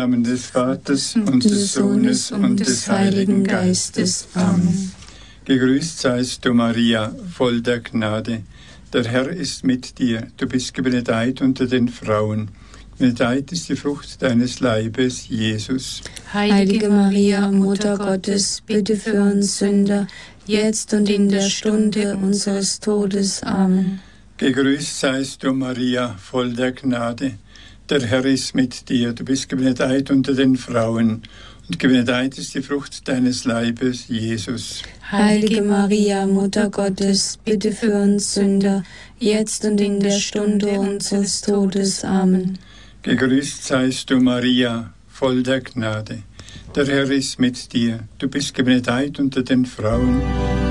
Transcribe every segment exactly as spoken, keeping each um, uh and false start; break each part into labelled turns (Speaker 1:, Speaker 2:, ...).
Speaker 1: Namen des Vaters und des Sohnes und des Heiligen Geistes. Amen. Gegrüßt seist du, Maria, voll der Gnade. Der Herr ist mit dir. Du bist gebenedeit unter den Frauen. Gebenedeit ist die Frucht deines Leibes, Jesus.
Speaker 2: Heilige Maria, Mutter Gottes, bitte für uns Sünder, jetzt und in der Stunde unseres Todes. Amen.
Speaker 1: Gegrüßt seist du, Maria, voll der Gnade. Der Herr ist mit dir. Du bist gebenedeit unter den Frauen. Und gebenedeit ist die Frucht deines Leibes, Jesus.
Speaker 2: Heilige Maria, Mutter Gottes, bitte für uns Sünder, jetzt und in der Stunde unseres Todes. Amen.
Speaker 1: Gegrüßt seist du, Maria, voll der Gnade. Der Herr ist mit dir. Du bist gebenedeit unter den Frauen.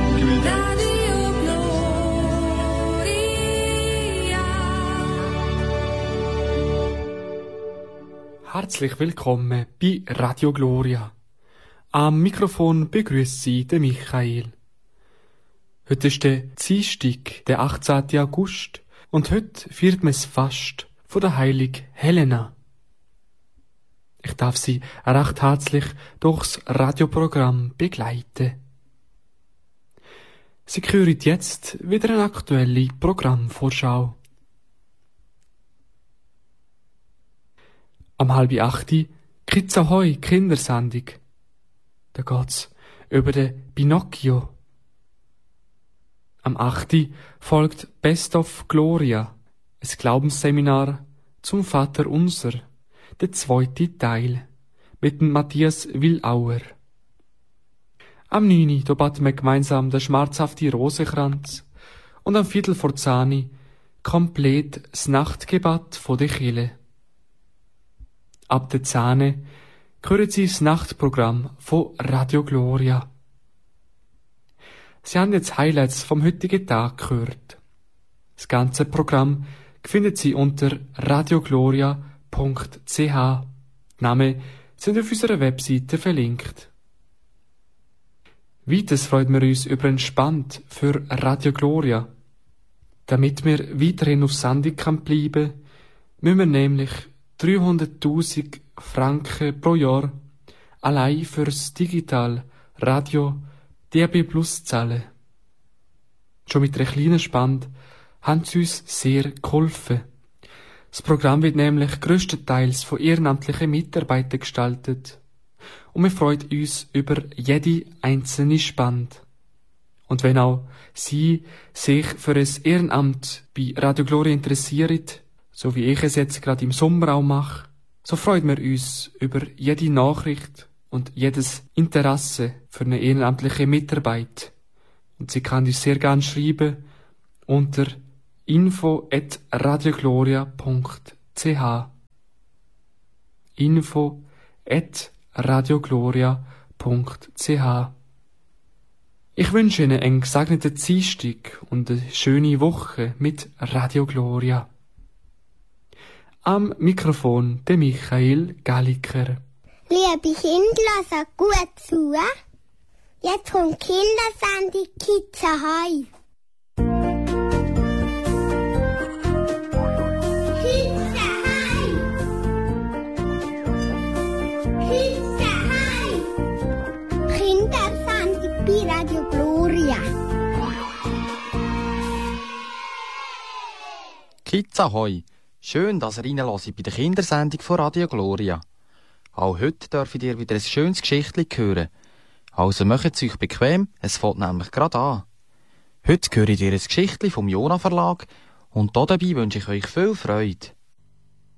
Speaker 3: Herzlich willkommen bei Radio Gloria. Am Mikrofon begrüßt Sie der Michael. Heute ist der Dienstag, der achtzehnten August, und heute feiert man das Fast von der Heiligen Helena. Ich darf Sie recht herzlich durchs Radioprogramm begleiten. Sie hören jetzt wieder eine aktuelle Programmvorschau. Am halb achte Kids Ahoi Kindersendung. Da geht's über den Pinocchio. Am achte folgt Best of Gloria, ein Glaubensseminar zum Vater Unser, der zweite Teil, mit dem Matthias Willauer. Am neunten da beten wir gemeinsam den schmerzhaften Rosenkranz und am Viertel vor zehn komplett das Nachtgebet von der Kirche. Ab der zehn hören Sie das Nachtprogramm von Radio Gloria. Sie haben jetzt Highlights vom heutigen Tag gehört. Das ganze Programm finden Sie unter radiogloria punkt c h. Die Namen sind auf unserer Webseite verlinkt. Weiters freuen wir uns über einen Spand für Radio Gloria. Damit wir weiterhin auf Sendung bleiben können, müssen wir nämlich dreihunderttausend Franken pro Jahr allein fürs Digital Radio D A B Plus zahlen. Schon mit einer kleinen Spende haben sie uns sehr geholfen. Das Programm wird nämlich grösstenteils von ehrenamtlichen Mitarbeitern gestaltet. Und wir freuen uns über jede einzelne Spende. Und wenn auch Sie sich für ein Ehrenamt bei Radio Gloria interessieren, so wie ich es jetzt gerade im Sommer auch mache, so freuen wir uns über jede Nachricht und jedes Interesse für eine ehrenamtliche Mitarbeit. Und Sie kann uns sehr gerne schreiben unter info at radiogloria punkt c h. info at radiogloria punkt c h. Ich wünsche Ihnen einen gesegneten Dienstag und eine schöne Woche mit Radio Gloria. Am Mikrofon der Michael Galliker.
Speaker 4: Liebe Kinder, hört gut zu. Jetzt kommt Kindersendung Kids Ahoi. Kids Ahoi. Kids Ahoi. Kindersendung bei Radio Gloria.
Speaker 5: Kids Ahoi. Schön, dass ihr reinlässt bei der Kindersendung von Radio Gloria. Auch heute dürft ihr wieder ein schönes Geschichtchen hören. Also macht es euch bequem, es fängt nämlich gerade an. Heute hören ihr ein Geschichtchen vom Jona Verlag und dabei wünsche ich euch viel Freude.